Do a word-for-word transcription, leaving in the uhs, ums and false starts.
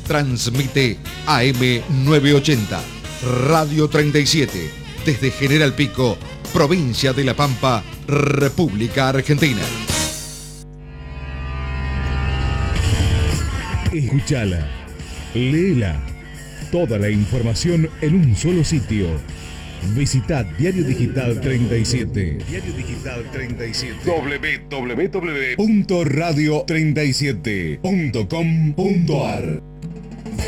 Transmite A M novecientos ochenta, Radio treinta y siete, desde General Pico, provincia de La Pampa, República Argentina. Escúchala, léela, toda la información en un solo sitio. Visita Diario Digital treinta y siete. Diario Digital treinta y siete. doble u doble u doble u punto radio treinta y siete punto com punto ar